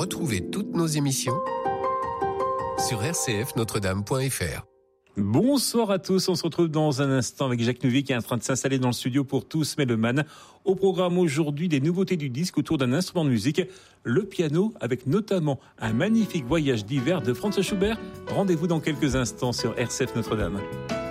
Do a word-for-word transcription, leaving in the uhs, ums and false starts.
Retrouvez toutes nos émissions sur r c f notre dame point f r. Bonsoir à tous, on se retrouve dans un instant avec Jacques Nuvy qui est en train de s'installer dans le studio pour Tous Mélomanes. Au programme aujourd'hui, des nouveautés du disque autour d'un instrument de musique, le piano, avec notamment un magnifique voyage d'hiver de Franz Schubert. Rendez-vous dans quelques instants sur R C F Notre-Dame.